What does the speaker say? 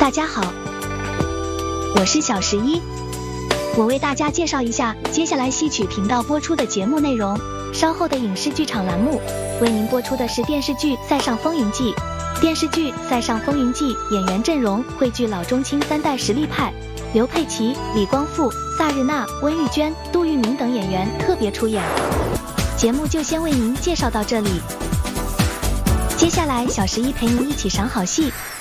大家好，我是小11，我为大家介绍一下接下来戏曲频道播出的节目内容。稍后的影视剧场栏目为您播出的是电视剧《塞上风云记》。电视剧《塞上风云记》演员阵容汇聚老中青三代实力派，刘佩琦、李光复、萨日娜、温玉娟、杜聿明等演员特别出演。节目就先为您介绍到这里，接下来小11陪您一起赏好戏。